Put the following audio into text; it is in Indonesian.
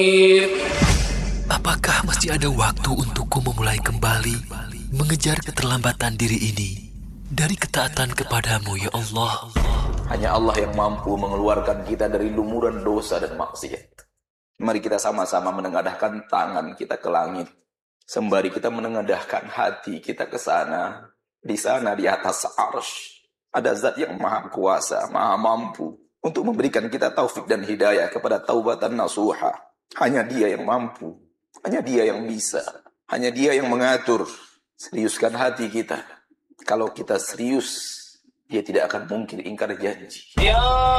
Apakah masih ada waktu untukku memulai kembali mengejar keterlambatan diri ini dari ketaatan kepadamu, ya Allah? Hanya Allah yang mampu mengeluarkan kita dari lumuran dosa dan maksiat. Mari kita sama-sama menengadahkan tangan kita ke langit. Sembari kita menengadahkan hati kita ke sana. Di sana di atas arsy ada zat yang maha kuasa, maha mampu untuk memberikan kita taufik dan hidayah kepada taubatan nasuha. Hanya Dia yang mampu, hanya Dia yang bisa, hanya Dia yang mengatur. Seriuskan hati kita. Kalau kita serius, Dia tidak akan mungkin ingkar janji.